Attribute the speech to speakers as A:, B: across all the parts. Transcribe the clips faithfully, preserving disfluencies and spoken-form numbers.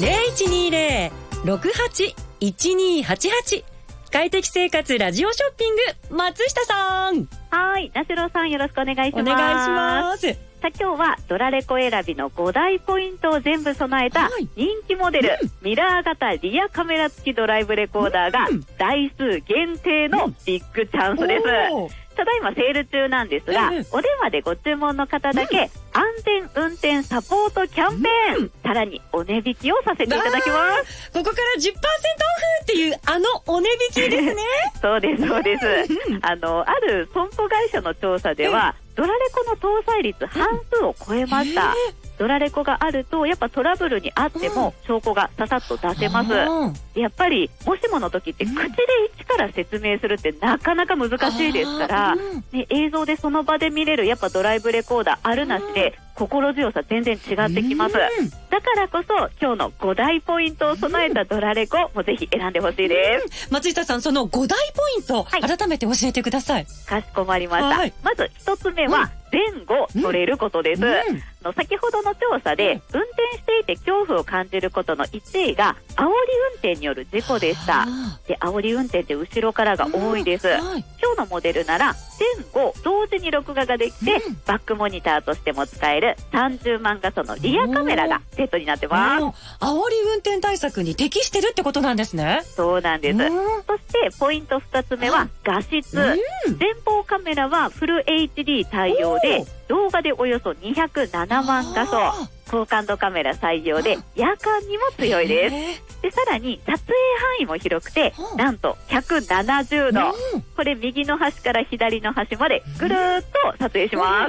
A: ゼロいちにゼロ ろくはち いちにはちはち。快適生活ラジオショッピング、松下さん。
B: はい、なしろさんよろしくお願いします。
A: お願いします。
B: さあ今日はドラレコ選びのご大ポイントを全部備えた人気モデル、うん、ミラー型リアカメラ付きドライブレコーダーが台数限定のビッグチャンスです。ただいまセール中なんですが、うん、お電話でご注文の方だけ、うん、安全運転サポートキャンペーン、うん、さらにお値引きをさせていただきます。
A: ここから じゅっパーセント オフっていうあのお値引きですね。
B: そうですそうです。あのある損保会社の調査では、うん、ドラレコの搭載率半数を超えました。うんドラレコがあるとやっぱトラブルにあっても証拠がささっと出せます。やっぱりもしもの時って口で一から説明するってなかなか難しいですから、ね、映像でその場で見れるやっぱドライブレコーダーあるなしで心強さ全然違ってきます。だからこそ今日のご大ポイントを備えたドラレコもぜひ選んでほしいです。
A: 松下さん、そのご大ポイント、はい、改めて教えてください。
B: かしこまりました。はい、まず一つ目は前後取れることです。うんうん、先ほどの調査で運転していて恐怖を感じることのいちいが煽り運転による事故でした。で煽り運転って後ろからが多いです。はい、今日のモデルなら前後同時に録画ができて、うん、バックモニターとしても使えるさんじゅうまん画素のリアカメラがセットになってます。
A: 煽り運転対策に適してるってことなんですね。
B: そうなんです。そしてポイントふたつめは画質。前方カメラはフル エイチディー 対応で動画でおよそにひゃくななまん画素、高感度カメラ採用で夜間にも強いです。でさらに撮影範囲も広くてなんとひゃくななじゅうど、これ右の端から左の端までぐるーっと撮影します。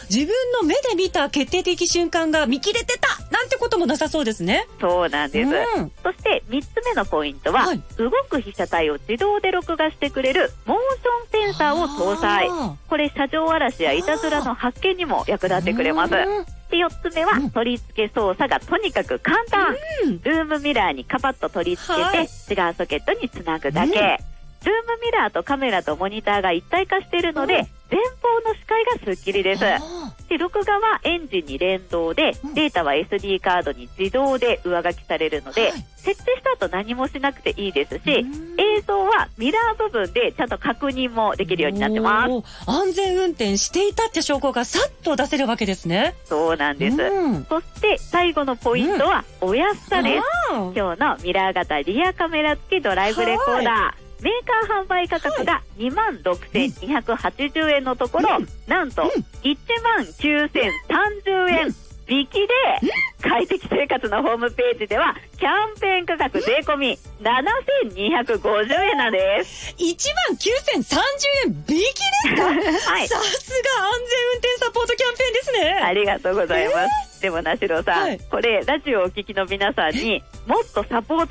A: 自分の目で見た決定的瞬間が見切れてたなんてこともなさそうですね。
B: そうなんです。うん、そしてみっつめのポイントは、はい、動く被写体を自動で録画してくれるモーションセンサーを搭載。これ車上荒らしやいたずらの発見にも役立ってくれます。でよっつめは、うん、取り付け操作がとにかく簡単、うん、ルームミラーにカパッと取り付けて、はい、違うソケットにつなぐだけ、うん、ルームミラーとカメラとモニターが一体化しているので、うん、前方の視界がスッキリです。で録画はエンジンに連動で、うん、データは エスディー カードに自動で上書きされるので、はい、設定した後何もしなくていいですし、映像はミラー部分でちゃんと確認もできるようになってます。
A: 安全運転していたって証拠がさっと出せるわけですね。
B: そうなんです。うん、そして最後のポイントはお安さです。うん、今日のミラー型リアカメラ付きドライブレコーダー、はい、メーカー販売価格が にまんろくせんにひゃくはちじゅうえんのところ、うん、なんと いちまんきゅうせんさんじゅうえん、うん引きで快適生活のホームページではキャンペーン価格税込みななせんにひゃくごじゅうえんなんです。
A: いちまんきゅうせんさんじゅうえん引きですか？はい、さすが安全運転サポートキャンペーンですね。
B: ありがとうございます。えー、でもなしろさん、はい、これラジオをお聞きの皆さんにもっとサポート